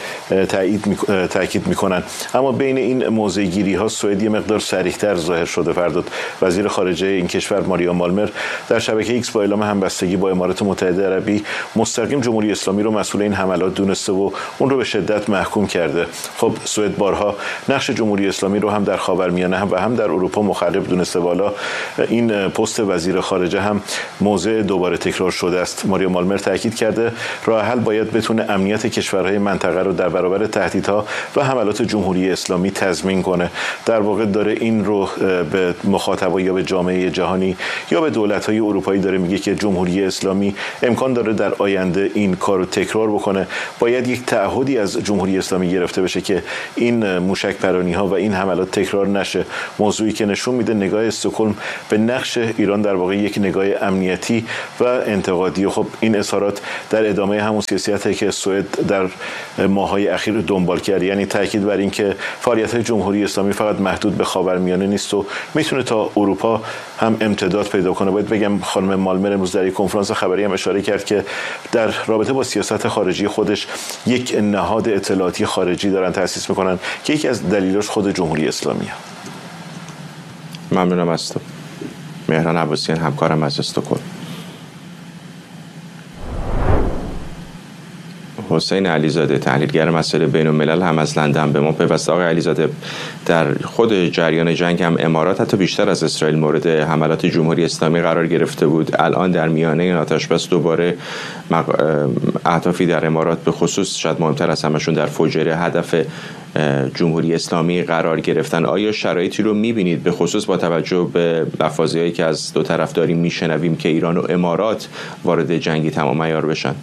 تاکید میکنن. اما بین این موضع‌گیری‌ها سوئد یه مقدار سریع‌تر ظاهر شده. فرداد وزیر خارجه این کشور ماریا مالمر در شبکه ایکس با اعلام همبستگی با امارات متحده عربی مستقیم جمهوری اسلامی رو مسئول این حملات دونسته و اون رو به شدت محکوم کرده. خب سوئد بارها نقش جمهوری اسلامی رو هم در خاورمیانه هم و هم در اروپا مخرب دونسته. بالا این پست وزیر خارجه هم موضع دوباره تکرار شده است. ماریا مالمر تاکید کرده راه حل باید بتونه امنیت کشورهای منطقه رو در برابر تهدیدها و حملات جمهوری اسلامی تضمین کنه. در واقع داره این رو به مخاطبا یا به جامعه جهانی یا به دولت‌های اروپایی داره میگه که جمهوری اسلامی امکان داره در آینده این کارو تکرار بکنه. باید یک تعهدی از جمهوری اسلامی گرفته بشه که این موشک پرانی‌ها و این حملات تکرار نشه. موضوعی که نشون میده نگاه استکهلم به نقش ایران در واقع یک نگاه امنیتی و انتقادی. خب این اظهارات در ادامه همون سیاستی که سوئد در ماه‌های اخیر دنبال کرد، یعنی تاکید بر اینکه فعالیت‌های جمهوری اسلامی فقط محدود به خاورمیانه نیست و میتونه تا اروپا هم امتداد پیدا کنه. باید بگم خانم مالمر امروز در یک کنفرانس خبری هم اشاره کرد که در رابطه با سیاست خارجی خودش یک نهاد اطلاعاتی خارجی دارن تأسیس میکنن که یکی از دلیلاش خود جمهوری اسلامیه. ممنونم از تو. مهران عباسیان همکارم از استکهلم. حسین علیزاده تحلیلگر مسائل بین الملل هم از لندن به ما پیوسته. آقای علیزاده، در خود جریان جنگ هم امارات حتی بیشتر از اسرائیل مورد حملات جمهوری اسلامی قرار گرفته بود. الان در میانه این آتش‌بس دوباره اهدافی در امارات به خصوص شاید مهمتر از همشون در فجر هدف جمهوری اسلامی قرار گرفتن. آیا شرایطی رو می‌بینید به خصوص با توجه به لفاظی‌هایی که از دو طرف داریم میشنویم که ایران و امارات وارد جنگی تمام عیار بشن؟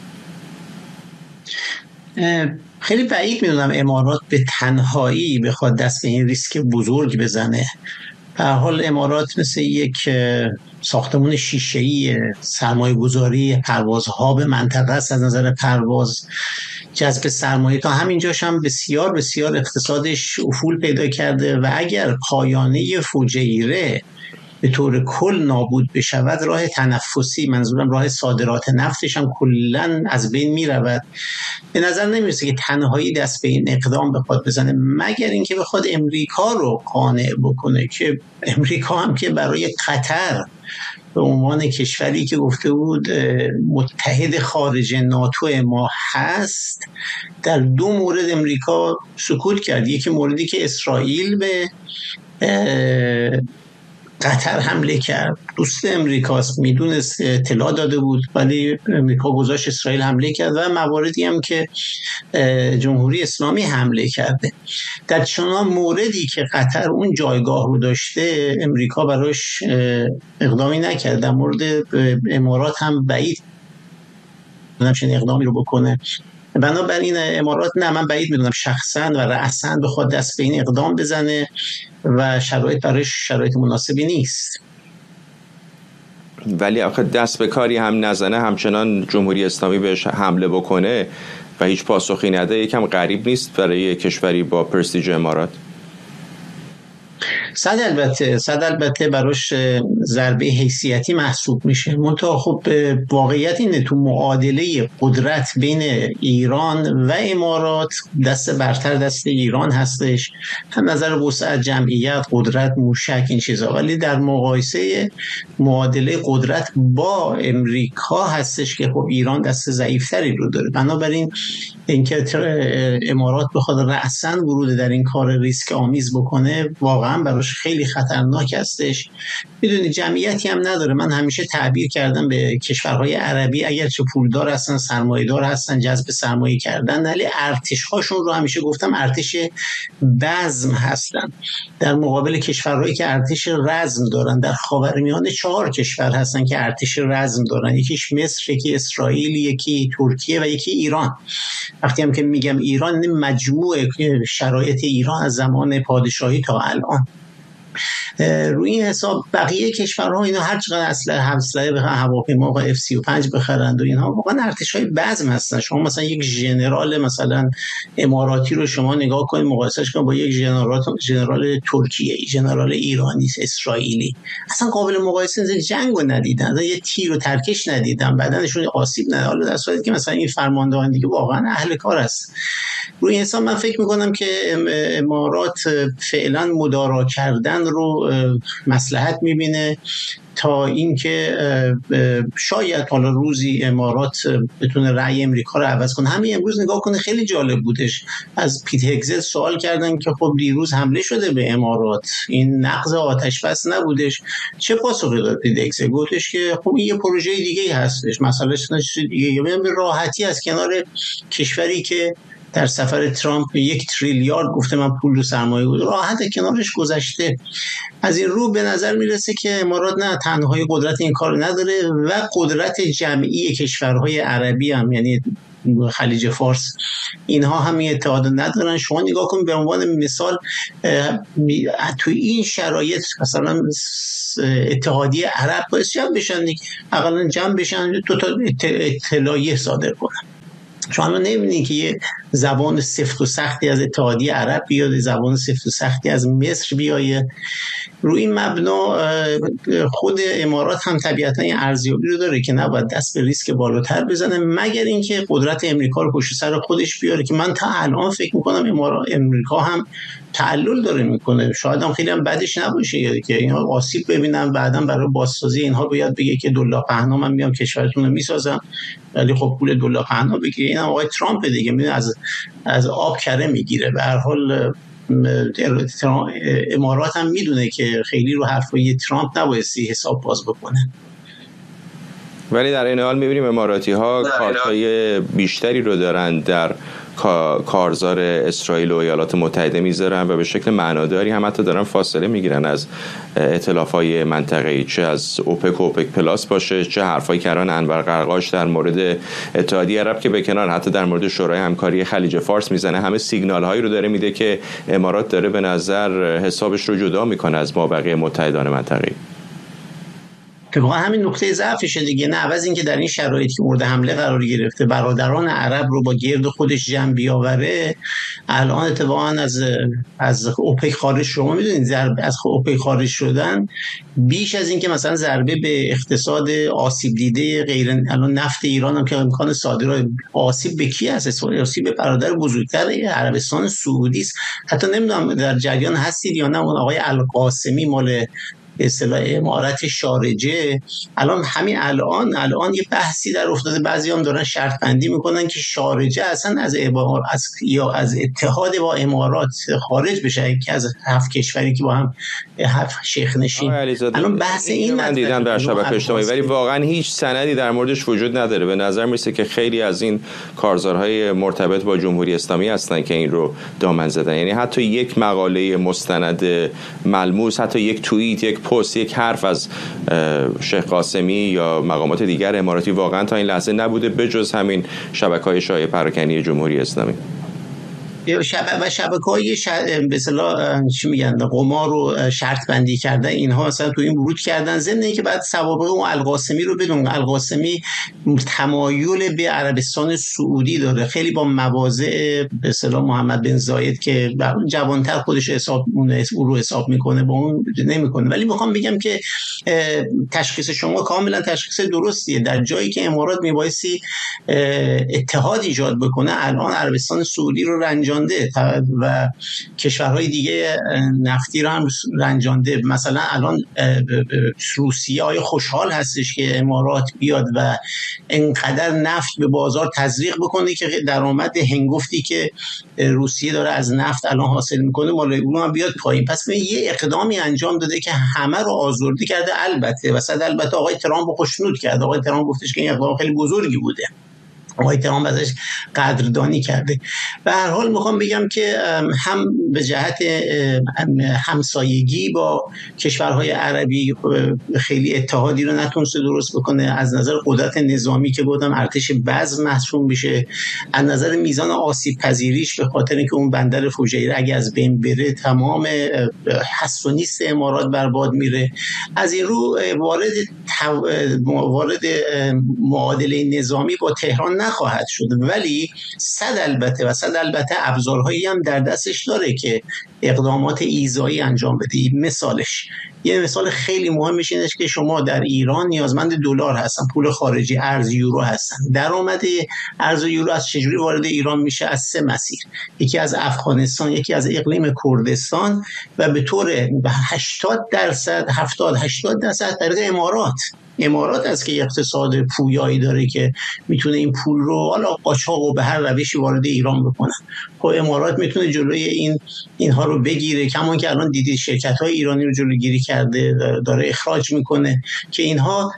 خیلی بعید میدونم امارات به تنهایی بخواد دست به این ریسک بزرگ بزنه. به هر حال امارات مثل یک ساختمان شیشه‌ای سرمایه‌گذاری پروازها به منطقه است. از نظر پرواز جذب سرمایه تا همینجاش هم بسیار بسیار اقتصادش افول پیدا کرده و اگر پایانه فجیره به طور کل نابود بشود، راه تنفسی، منظورم راه صادرات نفتش هم کلن از بین می رود. به نظر نمیرسه که تنهایی دست به این اقدام بخواد بزنه، مگر اینکه بخواد امریکا رو قانع بکنه، که امریکا هم که برای قطر به عنوان کشوری که گفته بود متحد خارج ناتو ما هست، در دو مورد امریکا سکوت کرد. یکی موردی که اسرائیل به قطر حمله کرد، دوست امریکاست، میدونست، اطلاع داده بود، ولی امریکا گذاشت اسرائیل حمله کرد، و مواردی هم که جمهوری اسلامی حمله کرده. در چنان موردی که قطر اون جایگاه رو داشته، امریکا براش اقدامی نکرد. در مورد امارات هم بعید نمیشه اقدامی رو بکنه. بنابراین امارات نه، من بعید میدونم شخصا و رأسا بخواد دست به این اقدام بزنه و شرایط برایش شرایط مناسبی نیست. ولی آخه دست به کاری هم نزنه، همچنان جمهوری اسلامی بهش حمله بکنه و هیچ پاسخی نده، یکم غریب نیست برای کشوری با پرستیژ امارات؟ صد البته براش ضربه حیثیتی محسوب میشه. منتها خب واقعیت اینه تو معادله قدرت بین ایران و امارات دست برتر دست ایران هستش، هم نظر وسعت جمعیت، قدرت، موشک، این چیزا، ولی در مقایسه معادله قدرت با امریکا هستش که خب ایران دست ضعیفتری رو داره. بنابراین اینکه امارات بخواد رأساً ورود در این کار ریسک آمیز بکنه واقعا براش خیلی خطرناک هستش. میدونی جمعیتی هم نداره. من همیشه تعبیر کردم به کشورهای عربی اگرچه پولدار هستن، سرمایه‌دار هستن، جذب سرمایه کردن، ولی ارتش‌هاشون رو همیشه گفتم ارتش بزم هستن در مقابل کشورهایی که ارتش رزم دارن. در خاورمیانه 4 کشور هستن که ارتش رزم دارن، یکیش مصر، یکی اسرائیل، یکی ترکیه و یکی ایران. وقتی هم که میگم ایران، مجموع شرایط ایران از زمان پادشاهی تا الان. روی این حساب بقیه کشورها اینا هر چقدر اسلحه بخرن، هواپیما و F-35 بخرند و اینها واقعا ارتشای بزم هستن. شما مثلا یک ژنرال مثلا اماراتی رو شما نگاه کنید، مقایسهش کنید با یک ژنرال ترکیه، ژنرال ایرانی، اسرائیلی، اصلا قابل مقایسه نیست. جنگو ندیدن، یه تیر و ترکش ندیدن، بدنشون آسیب نداره، حالا در صورتی که مثلا این فرماندهان دیگه واقعا اهل کار است. روی این حساب من فکر می‌کنم که امارات فعلا مدارا کردن رو مصلحت می‌بینه تا اینکه شاید حالا روزی امارات بتونه رأی امریکا رو عوض کنه. همین امروز نگاه کنه خیلی جالب بودش، از پیت هگزت سوال کردن که خب دیروز حمله شده به امارات، این نقض آتش بس نبودش؟ چه پاسخی داد پیت هگزت؟ گفتش که خب این یه پروژه دیگه هستش، مسئلهش دیگه، به راحتی از کنار کشوری که در سفر ترامپ 1 تریلیارد گفته من پول و سرمایه بود، راحت کنارش گذشته. از این رو به نظر میرسه که امارات نه تنهایی قدرت این کار نداره و قدرت جمعی کشورهای عربی هم، یعنی خلیج فارس، اینها هم اتحاد ندارن. شما نگاه کن به عنوان مثال تو این شرایط مثلا اتحادیه عرب باید جمع بشن، اقلا جمع بشن، دو تا اطلاعیه صادر کنن. شما نمی‌بینید که یه زبان سفت و سختی از اتحادیه عرب بیاد، زبان سفت و سختی از مصر بیاید. روی این مبنا خود امارات هم طبیعتا این ارزیابی رو داره که نباید دست به ریسک بالاتر بزنه مگر اینکه قدرت امریکا رو پشت سر خودش بیاره، که من تا الان فکر می‌کنم امریکا هم تعلل داره میکنه. شاید هم خیلی هم بدش نباشه که اینها آسیب ببینن، بعداً برای بازسازی اینها باید بگه که دلار پهنا من میام کشورتون رو میسازم، ولی خب پول دلار پهنا بگیره. این هم آقای ترامپ دیگه، میدونه از آب کره میگیره. به هر حال امارات هم میدونه که خیلی رو حرفای ترامپ نبایستی حساب باز بکنه. ولی در این حال میبینیم اماراتی ها کارت‌های بیشتری رو دارن در کارزار اسرائیل و ایالات متحده میذارن و به شکل معناداری هم حتی دارن فاصله میگیرن از ائتلاف‌های منطقه‌ای، چه از اوپک و اوپک پلاس باشه، چه حرفای کردن انور قرقاش در مورد اتحادیه عرب که به کنار حتی در مورد شورای همکاری خلیج فارس میزنه. همه سیگنال‌هایی رو داره میده که امارات داره به نظر حسابش رو جدا میکنه از مابقی متحدان منطقه‌ای. که واقعا همین نقطه ضعفشه دیگه. نه عوض این که در این شرایطی که مورد حمله قرار گرفته برادران عرب رو با گرد خودش جمع بیاوره، الان اتفاقا از اوپک خارج شما میدونید از اوپک خارج شدن بیش از این که مثلا ضربه به اقتصاد آسیب دیده غیر الان نفت ایران هم که امکان صادرات، آسیب به کی هست؟ آسیب به برادر بزرگتر عربستان سعودی است. حتی نمیدونم در جریان هستید یا نه، اون آقای القاسمی مال اصطلاح امارت شارجه، الان همین الان یه بحثی در افتاده، بعضی هم دارن شرط بندی میکنن که شارجه اصلا از اتحاد با امارات خارج بشه، که از 7 کشوری که با هم 7 شیخ نشین. الان بحث این من دیدم در شبکه اجتماعی، ولی واقعا هیچ سندی در موردش وجود نداره. به نظر میرسه که خیلی از این کارزارهای مرتبط با جمهوری اسلامی هستن که این رو دامن زدن. یعنی حتی یک مقاله مستند ملموس، حتی یک توییت، یک پست، یک حرف از شیخ قاسمی یا مقامات دیگر اماراتی واقعا تا این لحظه نبوده، بجز همین شبکه‌های شایعه پراکنی جمهوری اسلامی. و شبکه‌های به اصطلاح چی میگن قمار رو شرط بندی کردن، اینها مثلا تو این ورود کردن. ضمن اینکه بعد سوابق اون القاسمی رو بدون، القاسمی تمایل به عربستان سعودی داره، خیلی با مواضع به اصطلاح محمد بن زاید که جوانتر خودش اون رو حساب میکنه با اون نمیکنه. ولی میخوام بگم که تشخیص شما کاملا تشخیص درستیه. در جایی که امارات میبایستی اتحاد ایجاد بکنه، الان عربستان سعودی رو رنجانده و کشورهای دیگه نفتی رو هم رنجانده. مثلا الان روسیه آیا خوشحال هستش که امارات بیاد و انقدر نفت به بازار تزریق بکنه که درآمد هنگفتی که روسیه داره از نفت الان حاصل میکنه مال اون هم بیاد پایین؟ پس یه اقدامی انجام داده که همه رو آزرده کرده. البته آقای ترامپ رو خوشنود کرد. آقای ترامپ گفتش که این اقدام خیلی بزرگی بوده، آقای ترامپ ازش قدردانی کرده. به هر حال میخوام بگم که هم به جهت همسایگی با کشورهای عربی خیلی اتحادی رو نتونسته درست بکنه. از نظر قدرت نظامی که گفتم ارتش بزم محسوب میشه، از نظر میزان آسیب پذیریش به خاطر اینکه اون بندر فوجیره اگه از بین بره تمام هست و نیست امارات برباد میره. از این رو وارد معادله نظامی با تهران نخواهد شد، ولی البته ابزارهایی هم در دستش داره که اقدامات ایذایی انجام بده. یه مثال خیلی مهمش اینه که شما در ایران نیازمند دلار هستن، پول خارجی، ارز یورو هستن. درآمد ارز یورو از چجوری وارد ایران میشه؟ از 3 مسیر. یکی از افغانستان، یکی از اقلیم کردستان و به طور 70-80% طریق امارات است که اقتصاد پویایی داره که میتونه این پول رو حالا قاچاق و به هر روشی وارد ایران بکنن. خب امارات میتونه جلوی اینها رو بگیره، کمان که الان دیدید شرکت‌های ایرانی رو جلوگیری کرده، داره اخراج میکنه که اینها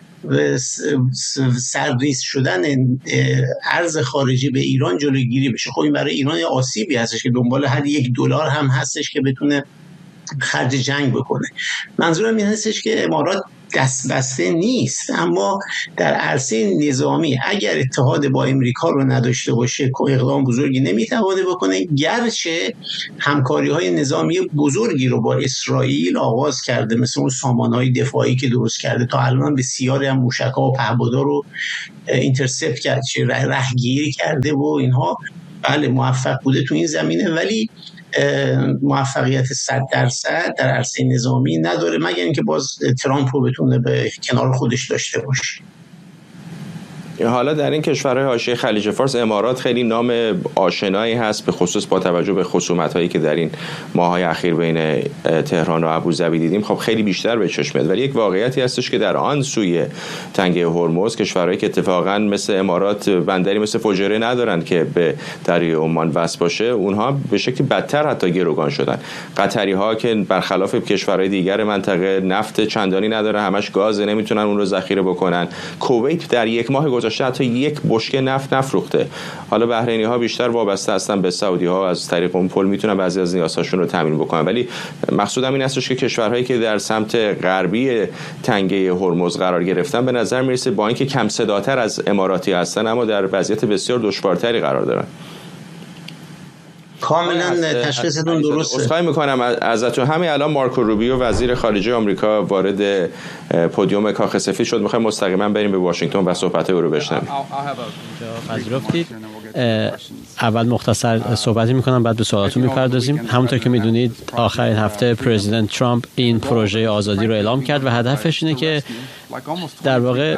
سرریز شدن ارز خارجی به ایران جلوگیری بشه. خب این برای ایران آسیبی هستش که دنبال هر $1 هم هستش که بتونه خرج جنگ بکنه. منظورم این هستش که امارات دست بسته نیست، اما در عرصه نظامی اگر اتحاد با امریکا رو نداشته باشه اقدام بزرگی نمیتونه بکنه. گرچه همکاری‌های نظامی بزرگی رو با اسرائیل آغاز کرده، مثل اون سامانه‌های دفاعی که درست کرده، تا الان بسیاری هم موشک‌ها و پهپادها رو اینترسپت کرده، رهگیری کرده و اینها بله موفق بوده تو این زمینه، ولی موفقیت 100% در عرصه نظامی نداره، مگر اینکه باز ترامپ رو بتونه به کنار خودش داشته باشه. حالا در این کشورهای حاشیه خلیج فارس امارات خیلی نام آشنایی هست، به خصوص با توجه به خصومت‌هایی که در این ماه‌های اخیر بین تهران و ابوظبی دیدیم. خب خیلی بیشتر به چشم میاد، ولی یک واقعیتی هستش که در آن سوی تنگه هرمز کشورهایی که اتفاقا مثل امارات بندری مثل فوجیره ندارن که به دریای عمان وصل باشه، اونها به شکلی بدتر حتی گروگان شدن. قطری‌ها که برخلاف کشورهای دیگر منطقه نفت چندانی نداره، همش گاز، نمیتونن اون رو ذخیره بکنن. کویت در یک ماه گذشته حتی یک بشکه نفت نفروخته. حالا بحرینی‌ها بیشتر وابسته هستن به سعودی‌ها، از طریق اون پل میتونن بعضی از نیازهاشون رو تامین بکنن، ولی مقصودم این هستش که کشورهایی که در سمت غربی تنگه هرمز قرار گرفتن به نظر میرسه با اینکه کم صداتر از اماراتی هستن اما در وضعیت بسیار دشوارتری قرار دارن. کاملا تشخیصتون درسته. عذرخواهی میکنم ازتون. همین الان مارکو روبیو وزیر خارجه آمریکا وارد پودیوم کاخ سفید شد. میخوایم مستقیما بریم به واشنگتن و صحبت او رو بشنویم. اول مختصر صحبتی میکنم بعد به سوالاتون میپردازیم. همونطور که میدونید آخرین هفته پرزیدنت ترامپ این پروژه آزادی رو اعلام کرد و هدفش اینه که در واقع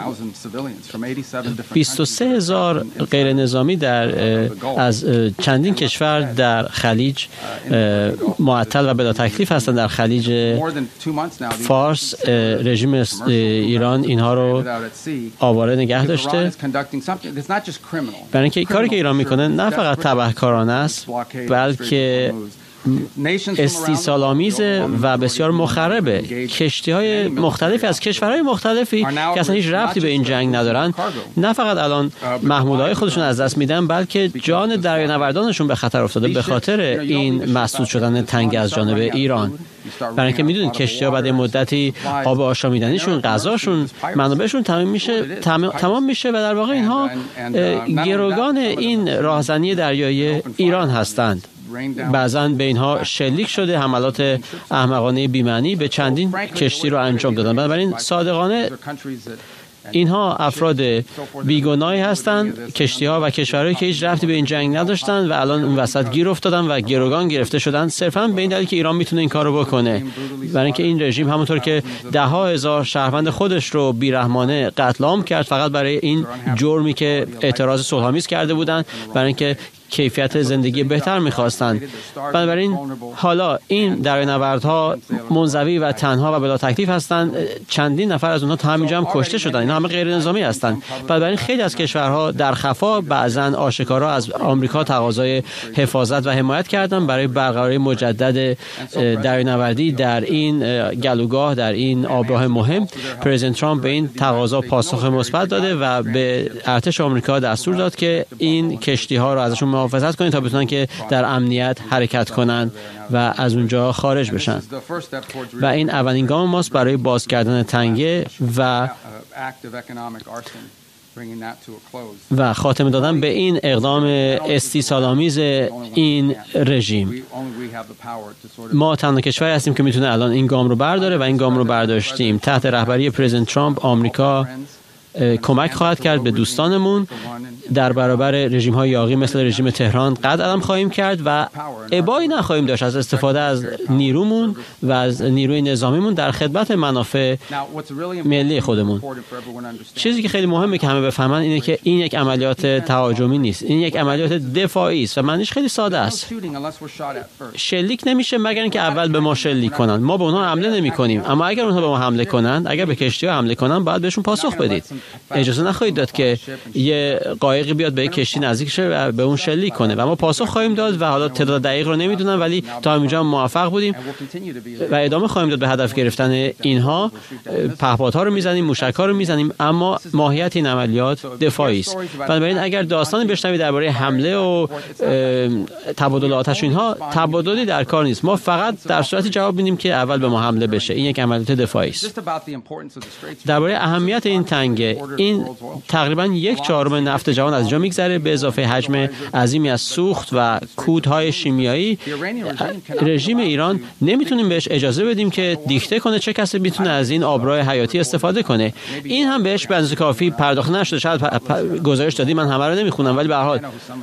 23,000 غیر نظامی از چندین کشور در خلیج معطل و بلا تکلیف هستن. در خلیج فارس رژیم ایران اینها رو آواره نگه داشته، برای اینکه کاری که ایران میکنه نه فقط تبهکارانه است بلکه استیصال‌آمیزه و بسیار مخربه. کشتی‌های مختلفی از کشورهای مختلفی که اصلا هیچ ربطی به این جنگ ندارن نه فقط الان محموله‌های خودشون از دست میدن بلکه جان دریانوردانشون به خطر افتاده به خاطر این مسدود شدن تنگه از جانب ایران. برای اینکه میدونید کشتی‌ها بعد مدتی آب آشامیدنیشون، غذاشون، منابعشون تمام میشه و در واقع اینها گروگان این راهزنی دریایی ایران هستند. بعضاً به اینها شلیک شده، حملات احمقانه بی‌معنی به چندین کشتی رو انجام دادن. بنابراین صادقانه اینها افراد بیگناهی هستند، کشتی‌ها و کشورهایی که هیچ ربطی به این جنگ نداشتن و الان اون وسط گیر افتادن و گروگان گرفته شدن، صرفاً به این دلیل که ایران میتونه این کارو بکنه. برای اینکه این رژیم همونطور که ده‌ها هزار شهروند خودش رو بیرحمانه قتل عام کرد فقط برای این جرمی که اعتراض صلح‌آمیز کرده بودن، برای اینکه کیفیت زندگی بهتر می‌خواستند. بنابراین حالا این دریانوردها منزوی و تنها و بلا تکلیف هستند. چندین نفر از اونها تا همینجا هم کشته شدن. اینا همه غیر نظامی هستند. بنابراین خیلی از کشورها در خفا بعضن آشکارا از آمریکا تقاضای حفاظت و حمایت کردن برای برقراری مجدد دریانوردی در این گلوگاه، در این آبراه مهم. پرزیدنت ترامپ به این تقاضا پاسخ مثبت داده و به ارتش آمریکا دستور داد که این کشتی‌ها رو ازشون محافظت کنید تا بتونن که در امنیت حرکت کنن و از اونجا خارج بشن. و این اولین گام ماست برای باز کردن تنگه و خاتمه دادن به این اقدام استیصال‌آمیز این رژیم. ما تنها کشوری هستیم که میتونه الان این گام رو برداره و این گام رو برداشتیم. تحت رهبری پرزیدنت ترامپ آمریکا کمک خواهد کرد به دوستانمون. در برابر رژیم‌های یاغی مثل رژیم تهران قدم خواهیم کرد و ابایی نخواهیم داشت از استفاده از نیرومون و از نیروی نظامیمون در خدمت منافع ملی خودمون. چیزی که خیلی مهمه که همه بفهمن اینه که این یک عملیات تهاجمی نیست، این یک عملیات دفاعی است و معنیش خیلی ساده است. شلیک نمیشه مگر اینکه اول به ما شلیک کنن. ما به اونها حمله نمی‌کنیم، اما اگر اونها به ما حمله کنند، اگر به کشتی‌ها حمله کنند، باید بهشون پاسخ بدید. اجازه نخواهید داد که یه قایقی بیاد به یک کشتی نزدیک شه و به اون شلیک کنه و ما پاسخ خواهیم داد و حالا تعداد دقیق رو نمیدونم ولی تا همینجا موفق بودیم و ادامه خواهیم داد به هدف گرفتن اینها. پهپادها رو میزنیم، موشک‌ها رو میزنیم، اما ماهیت این عملیات دفاعی است. بنابراین اگر داستانی بشنوید درباره حمله و تبادل آتش اینها، تبادلی در کار نیست. ما فقط در صورتی جواب میدیم که اول به ما حمله بشه. این یک عملیات دفاعی است. درباره اهمیت این تنگه، این تقریبا 1/4 نفت جهان از اینجا میگذره به اضافه حجم عظیمی از سوخت و کودهای شیمیایی. رژیم ایران نمیتونیم بهش اجازه بدیم که دیکته کنه چه کسی میتونه از این آبراه حیاتی استفاده کنه. این هم بهش به اندازه کافی پرداخته نشده. شاید گزارش دادی، من همه رو نمیخونم، ولی به هر حال